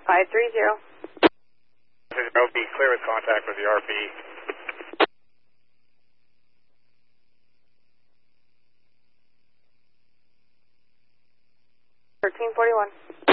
530. This is OB, clear with contact with the RP. 1341.